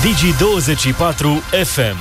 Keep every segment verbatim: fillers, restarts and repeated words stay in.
Digi douăzeci și patru F M.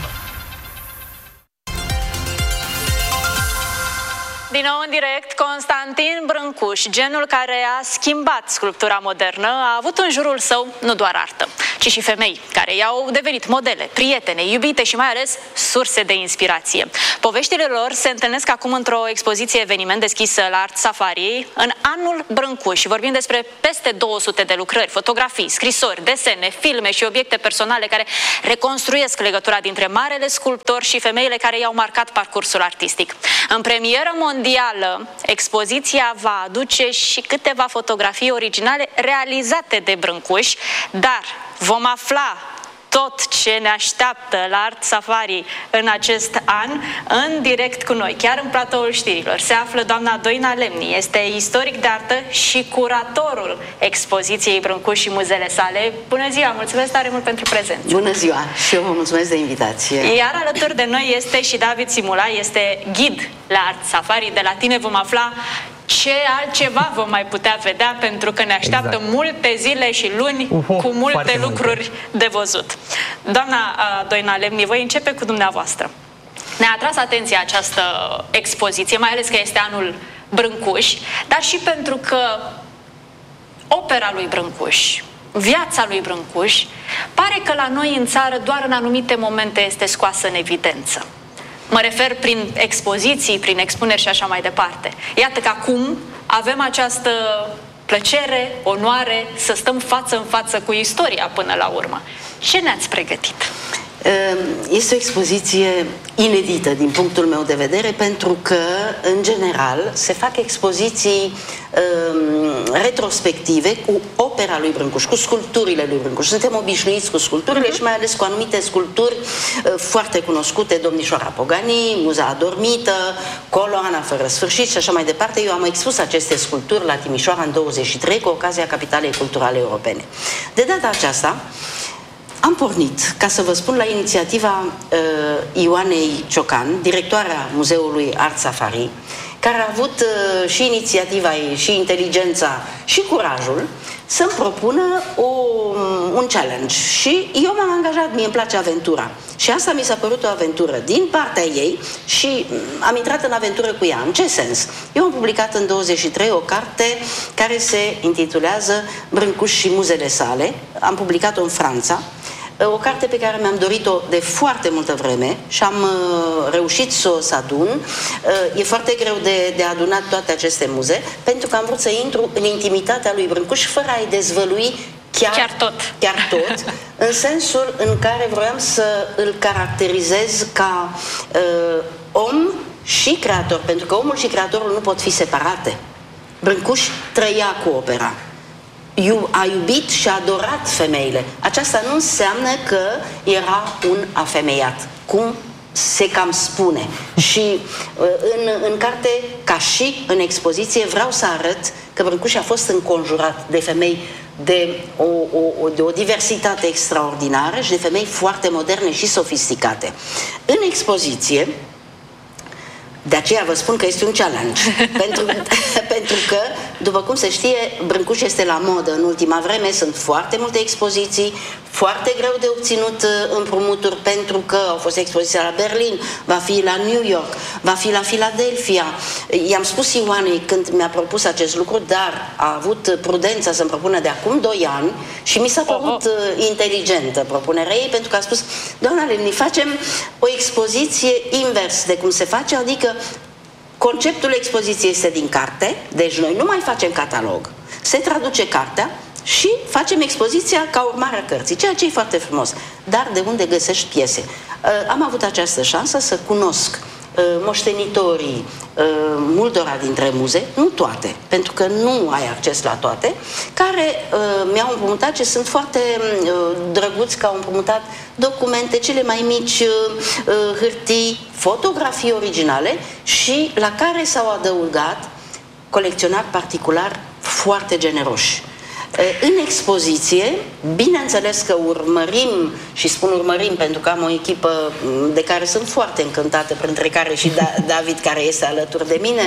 Din nou în direct, Constantin Brâncuș, genul care a schimbat sculptura modernă, a avut în jurul său nu doar artă, ci și femei care i-au devenit modele, prietene, iubite și mai ales surse de inspirație. Poveștile lor se întâlnesc acum într-o expoziție eveniment deschisă la Art Safari în anul Brâncuș. Vorbim despre peste două sute de lucrări, fotografii, scrisori, desene, filme și obiecte personale care reconstruiesc legătura dintre marele sculptor și femeile care i-au marcat parcursul artistic. În premieră mondială, expoziția va aduce și câteva fotografii originale realizate de Brâncuș, dar vom afla tot ce ne așteaptă la Art Safari în acest an, în direct cu noi, chiar în platoul știrilor. Se află doamna Doina Lemni, este istoric de artă și curatorul expoziției Brâncuș și muzele sale. Bună ziua, mulțumesc tare mult pentru prezență. Bună ziua și eu vă mulțumesc de invitație. Iar alături de noi este și David Simula, este ghid la Art Safari. De la tine vom afla ce altceva vom mai putea vedea, pentru că ne așteaptă exact. multe zile și luni Uhu, cu multe lucruri multe. de văzut. Doamna uh, Doina Lemni, voi începe cu dumneavoastră. Ne-a atras atenția această expoziție, mai ales că este anul Brâncuș, dar și pentru că opera lui Brâncuș, viața lui Brâncuș, pare că la noi în țară doar în anumite momente este scoasă în evidență. Mă refer prin expoziții, prin expuneri și așa mai departe. Iată că acum avem această plăcere, onoare să stăm față în față cu istoria până la urmă. Ce ne-ați pregătit? Este o expoziție inedită din punctul meu de vedere, pentru că, în general, se fac expoziții um, retrospective cu opera lui Brâncuș, cu sculpturile lui Brâncuș. Suntem obișnuiți cu sculpturile uh-huh. și mai ales cu anumite sculpturi uh, foarte cunoscute, Domnișoara Pogani, Muza Adormită, Coloana fără sfârșit și așa mai departe. Eu am expus aceste sculpturi la Timișoara în douăzeci și trei cu ocazia Capitalei Culturale Europene. De data aceasta, am pornit, ca să vă spun, la inițiativa uh, Ioanei Ciocan, directoarea Muzeului Art Safari, care a avut uh, și inițiativa ei, și inteligența, și curajul să-mi propună o, un challenge. Și eu m-am angajat, mie îmi place aventura. Și asta mi s-a părut o aventură din partea ei și am intrat în aventură cu ea. În ce sens? Eu am publicat în douăzeci și trei o carte care se intitulează Brâncuș și muzele sale. Am publicat-o în Franța. O carte pe care mi-am dorit-o de foarte multă vreme și am uh, reușit să o să adun. Uh, e foarte greu de, de adunat toate aceste muze, pentru că am vrut să intru în intimitatea lui Brâncuș fără a-i dezvălui chiar, chiar tot, chiar tot în sensul în care vroiam să îl caracterizez ca uh, om și creator, pentru că omul și creatorul nu pot fi separate. Brâncuș trăia cu opera. A iubit și a adorat femeile. Aceasta nu înseamnă că era un afemeiat, cum se cam spune. Și în, în carte, ca și în expoziție, vreau să arăt că Brâncuș a fost înconjurat de femei de o, o, de o diversitate extraordinară și de femei foarte moderne și sofisticate. În expoziție, de aceea vă spun că este un challenge. pentru, pentru că, după cum se știe, Brâncuș este la modă în ultima vreme, sunt foarte multe expoziții, foarte greu de obținut împrumuturi, pentru că au fost expoziția la Berlin, va fi la New York, va fi la Philadelphia. I-am spus Ioanei când mi-a propus acest lucru, dar a avut prudența să-mi propună de acum doi ani și mi s-a părut oh, oh. inteligentă propunerea ei, pentru că a spus: doamna Lemni, facem o expoziție invers de cum se face, adică conceptul expoziției este din carte, deci noi nu mai facem catalog, se traduce cartea și facem expoziția ca urmare a cărții, ceea ce e foarte frumos. Dar de unde găsești piese? Am avut această șansă să cunosc moștenitorii multora dintre muze, nu toate, pentru că nu ai acces la toate, care mi-au împrumutat, ce sunt foarte drăguți, că au împrumutat documente, cele mai mici hârtii, fotografii originale și la care s-au adăugat colecționari particulari foarte generoși. În expoziție, bineînțeles că urmărim, și spun urmărim pentru că am o echipă de care sunt foarte încântată, printre care și David, care este alături de mine,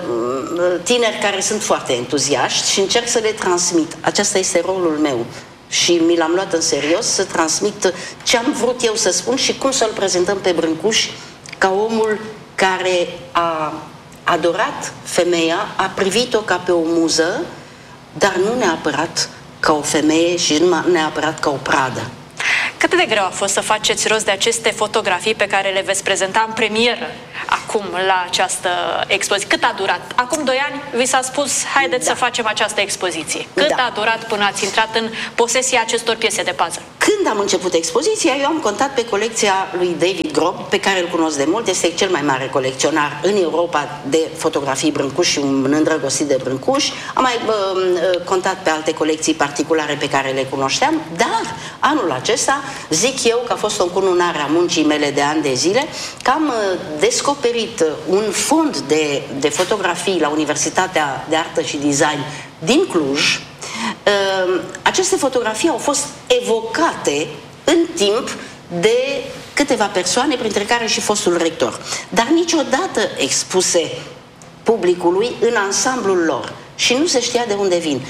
tineri care sunt foarte entuziaști și încerc să le transmit. Acesta este rolul meu. și mi l-am luat în serios să transmit ce am vrut eu să spun și cum să-l prezentăm pe Brâncuș ca omul care a adorat femeia, a privit-o ca pe o muză, dar nu neapărat ca o femeie și nu neapărat ca o pradă. Cât de greu a fost să faceți rost de aceste fotografii pe care le veți prezenta în premieră acum la această expoziție? Cât a durat? Acum doi ani vi s-a spus, haideți da. să facem această expoziție. Cât da. a durat până ați intrat în posesia acestor piese de puzzle? Când am început expoziția, eu am contat pe colecția lui David Grob, pe care îl cunosc de mult, este cel mai mare colecționar în Europa de fotografii Brâncuș și un îndrăgostit de Brâncuș. Am mai uh, contat pe alte colecții particulare pe care le cunoșteam, dar anul acesta zic eu că a fost o încununare a muncii mele de ani de zile, că am uh, descoperit un fond de, de fotografii la Universitatea de Artă și Design din Cluj. Uh, aceste fotografii au fost evocate în timp de câteva persoane, printre care și fostul rector, dar niciodată expuse publicului în ansamblul lor și nu se știa de unde vin.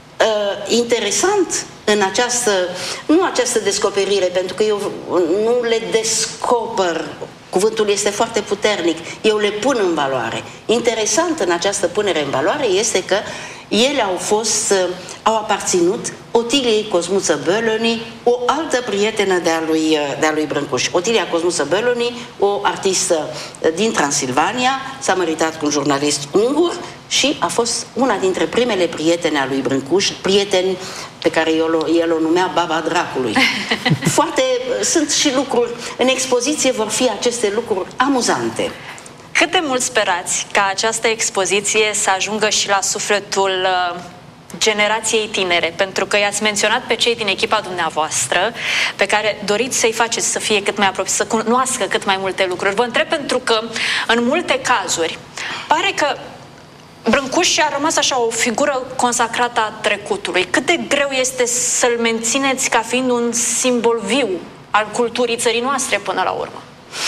Uh, interesant în această, nu această descoperire, pentru că eu nu le descoper, cuvântul este foarte puternic, eu le pun în valoare. Interesant în această punere în valoare este că ele au fost, au aparținut Otiliei Cosmuță Bölöni, o altă prietenă de-a lui, de lui Brâncuș. Otilia Cosmuță Bölöni, o artistă din Transilvania, s-a măritat cu un jurnalist ungur și a fost una dintre primele prietene a lui Brâncuș, prieteni pe care el, el o numea Baba Dracului. Foarte, sunt și lucruri, în expoziție vor fi aceste lucruri amuzante. Cât de mult sperați ca această expoziție să ajungă și la sufletul uh, generației tinere? Pentru că i-ați menționat pe cei din echipa dumneavoastră pe care doriți să-i faceți să fie cât mai apropiat, să cunoască cât mai multe lucruri. Vă întreb pentru că în multe cazuri pare că Brâncuș a rămas așa o figură consacrată a trecutului. Cât de greu este să-l mențineți ca fiind un simbol viu al culturii țării noastre până la urmă?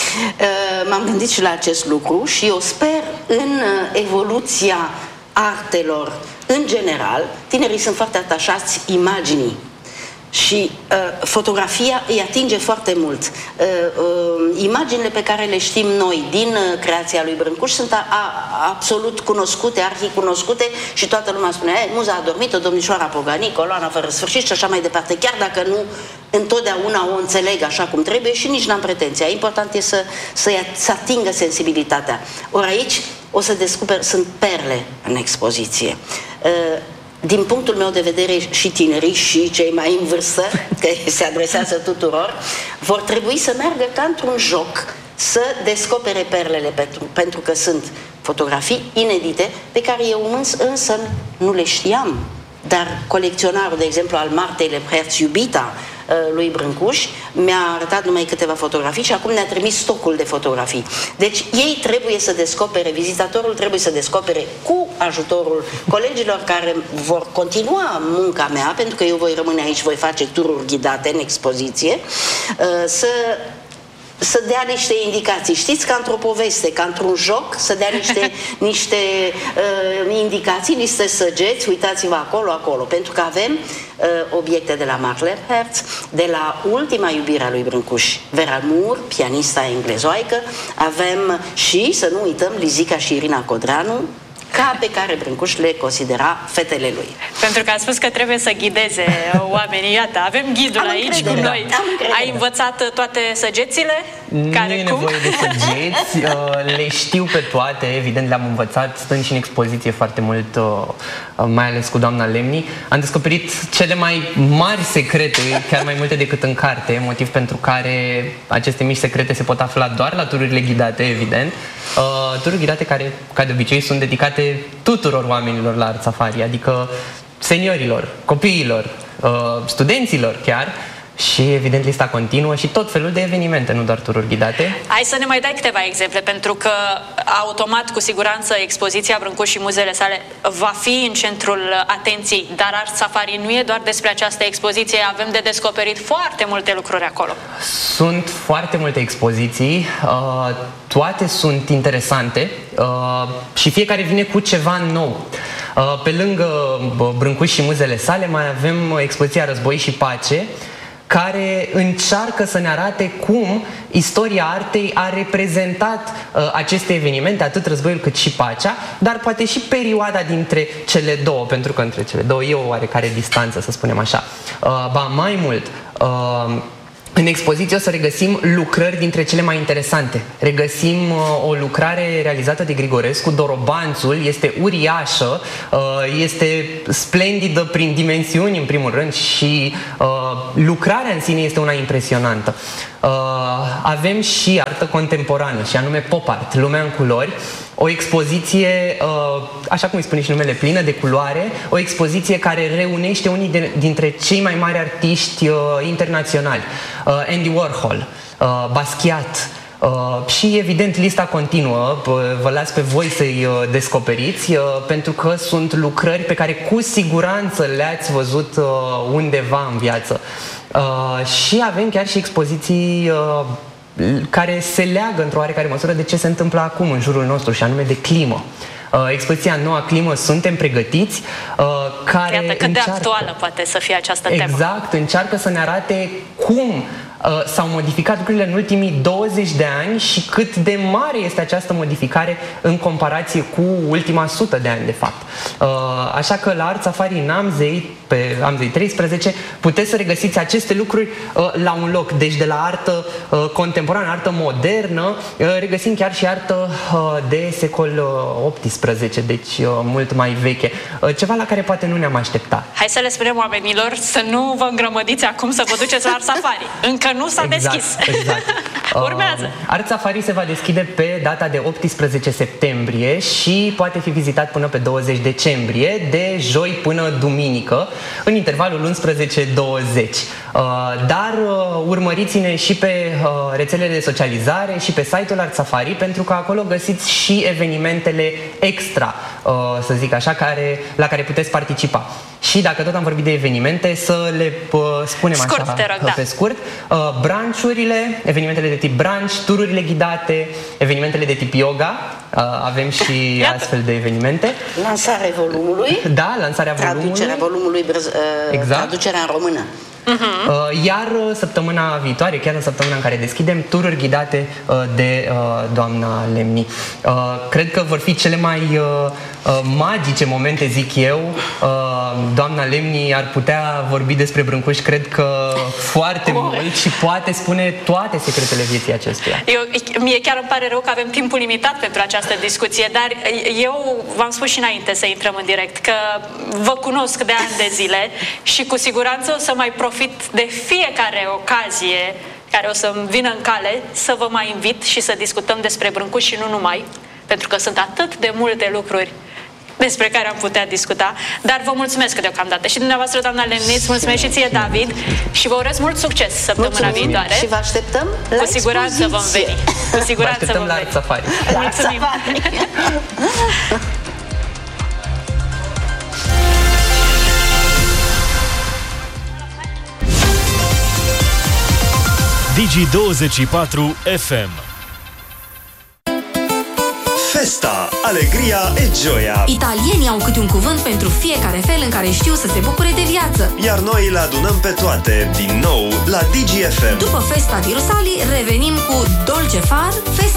M-am gândit și la acest lucru și eu sper în evoluția artelor în general. Tinerii sunt foarte atașați imaginii și uh, fotografia îi atinge foarte mult. Uh, uh, imaginile pe care le știm noi din uh, creația lui Brâncuș sunt a, a, absolut cunoscute, arhicunoscute și toată lumea spune, muza a dormit-o, domnișoara Pogani, coloana fără sfârșit și așa mai departe, chiar dacă nu întotdeauna o înțeleg așa cum trebuie și nici n-am pretenția. Important e să, să, să atingă sensibilitatea. Ori aici o să descoper, sunt perle în expoziție. Uh, Din punctul meu de vedere, și tinerii și cei mai în vârstă, că se adresează tuturor, vor trebui să meargă ca într-un joc, să descopere perlele, pentru, pentru că sunt fotografii inedite pe care eu însă nu le știam. Dar colecționarul, de exemplu, al Martei Lepherț, iubita lui Brâncuș, mi-a arătat numai câteva fotografii și acum ne-a trimis stocul de fotografii. Deci ei trebuie să descopere, vizitatorul trebuie să descopere cu ajutorul colegilor care vor continua munca mea, pentru că eu voi rămâne aici, voi face tururi ghidate în expoziție, să să dea niște indicații. Știți, ca într-o poveste, ca într-un joc, să dea niște, niște uh, indicații, niște săgeți, uitați-vă acolo, acolo, pentru că avem uh, obiecte de la Mark Lepherț, de la ultima iubire a lui Brâncuș, Vera Moore, pianista englezoaică, avem și, să nu uităm, Lizica și Irina Codreanu, ca pe care Brâncuș le considera fetele lui. Pentru că a spus că trebuie să ghideze oamenii. Iată, avem ghidul am aici cu noi. Ai învățat toate săgețile? Nu care e cum? nevoie de săgeți, le știu pe toate, evident le-am învățat, stând și în expoziție foarte mult, mai ales cu doamna Lemni. Am descoperit cele mai mari secrete, chiar mai multe decât în carte, motiv pentru care aceste mici secrete se pot afla doar la tururile ghidate, evident. Tururi ghidate care, ca de obicei, sunt dedicate tuturor oamenilor la Art Safari, adică seniorilor, copiilor, studenților chiar. Și evident lista continuă și tot felul de evenimente, nu doar tururi ghidate. Hai să ne mai dai câteva exemple, pentru că automat, cu siguranță, expoziția Brâncuș și muzele sale va fi în centrul atenției, dar Art Safari nu e doar despre această expoziție, avem de descoperit foarte multe lucruri acolo. Sunt foarte multe expoziții, toate sunt interesante și fiecare vine cu ceva nou. Pe lângă Brâncuș și muzele sale mai avem expoziția Război și Pace, care încearcă să ne arate cum istoria artei a reprezentat uh, aceste evenimente, atât războiul cât și pacea, dar poate și perioada dintre cele două, pentru că între cele două e o oarecare distanță, să spunem așa. Uh, ba mai mult, uh, în expoziție o să regăsim lucrări dintre cele mai interesante. Regăsim uh, o lucrare realizată de Grigorescu, Dorobanțul, este uriașă, uh, este splendidă prin dimensiuni în primul rând și uh, lucrarea în sine este una impresionantă. Uh, avem și artă contemporană, și anume pop art, lumea în culori, o expoziție, uh, așa cum îi spune și numele, plină de culoare, o expoziție care reunește unii de, dintre cei mai mari artiști uh, internaționali. Uh, Andy Warhol, uh, Basquiat, Uh, și evident lista continuă, uh, vă las pe voi să-i uh, descoperiți, uh, pentru că sunt lucrări pe care cu siguranță le-ați văzut uh, undeva în viață. Uh, și avem chiar și expoziții uh, care se leagă într-o oarecare măsură de ce se întâmplă acum în jurul nostru, și anume de climă. Uh, expoziția Noua Climă, Suntem Pregătiți, uh, care Iată cât încearcă, de actuală poate să fie această temă. Exact, încearcă să ne arate cum uh, s-au modificat lucrurile în ultimii douăzeci de ani și cât de mare este această modificare în comparație cu ultima sută de ani, de fapt. Uh, așa că la Art Safari în Amzei, pe Amzei treisprezece, puteți să regăsiți aceste lucruri uh, la un loc. Deci de la artă uh, contemporană, artă modernă, uh, regăsim chiar și artă uh, de secol uh, optsprezece, deci uh, mult mai veche. Uh, ceva la care poate nu ne-am așteptat. Hai să le spunem oamenilor să nu vă îngrămădiți acum să vă duceți la Art Safari. Încă nu s-a exact, deschis. Exact. Urmează. Uh, Art Safari se va deschide pe data de optsprezece septembrie și poate fi vizitat până pe douăzeci decembrie, de joi până duminică, în intervalul unsprezece douăzeci. Uh, dar uh, urmăriți-ne și pe uh, rețelele de socializare și pe site-ul Art Safari, pentru că acolo găsiți și evenimentele extra, uh, să zic așa, care, la care puteți participa. Și dacă tot am vorbit de evenimente, să le uh, spunem scurt, așa, te rog, pe da. scurt, uh, branchurile, evenimentele de tip brunch, tururile ghidate, evenimentele de tip yoga, uh, avem și Iată. astfel de evenimente. Lansarea volumului. Da, lansarea volumului. Traducerea volumului, uh, exact. Traducerea în română. Uh-huh. Uh, iar săptămâna viitoare, chiar în săptămâna în care deschidem, tururi ghidate uh, de uh, doamna Lemni. Uh, cred că vor fi cele mai uh, uh, magice momente, zic eu. Uh, doamna Lemni ar putea vorbi despre Brâncuș, cred că foarte oh. mult, și poate spune toate secretele vieții acestuia. Eu, mie chiar îmi pare rău că avem timpul limitat pentru această discuție, dar eu v-am spus și înainte să intrăm în direct că vă cunosc de ani de zile și cu siguranță o să mai profit de fiecare ocazie care o să-mi vină în cale să vă mai invit și să discutăm despre Brâncuș și nu numai, pentru că sunt atât de multe lucruri despre care am putea discuta, dar vă mulțumesc deocamdată. Și dumneavoastră, doamna Lemni, mulțumesc și ție, David, și vă urez mult succes săptămâna Mulțumim. viitoare. Și vă așteptăm la Cu siguranță vom veni. Cu siguranță vom la veni. Safari. La Mulțumim. Safari. Digi douăzeci și patru F M. Festa, alegria e gioia. Italienii au câte un cuvânt pentru fiecare fel în care știu să se bucure de viață. Iar noi le adunăm pe toate, din nou, la Digi F M. După Festa di Rusali, revenim cu Dolce Far, Festa